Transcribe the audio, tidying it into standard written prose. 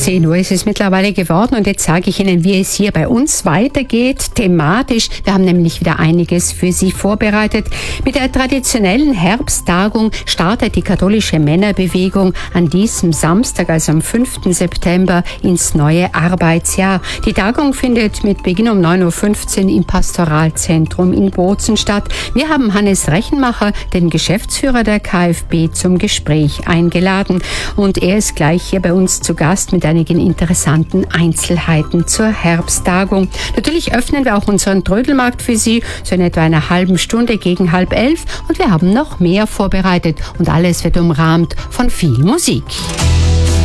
10 Uhr ist es mittlerweile geworden und jetzt sage ich Ihnen, wie es hier bei uns weitergeht, thematisch. Wir haben nämlich wieder einiges für Sie vorbereitet. Mit der traditionellen Herbsttagung startet die katholische Männerbewegung an diesem Samstag, also am 5. September, ins neue Arbeitsjahr. Die Tagung findet mit Beginn um 9.15 Uhr im Pastoralzentrum in Bozen statt. Wir haben Hannes Rechenmacher, den Geschäftsführer der KfB, zum Gespräch eingeladen und er ist gleich hier bei uns zu Gast mit einigen interessanten Einzelheiten zur Herbsttagung. Natürlich öffnen wir auch unseren Trödelmarkt für Sie, so in etwa einer halben Stunde gegen 10:30 und wir haben noch mehr vorbereitet und alles wird umrahmt von viel Musik.